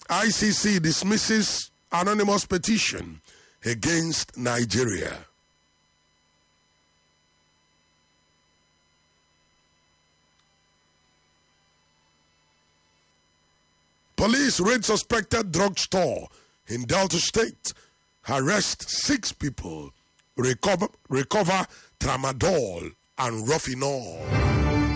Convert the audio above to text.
ICC dismisses anonymous petition against Nigeria. Police raid suspected drugstore in Delta State. Arrest 6 people. Recover tramadol and Rufinol.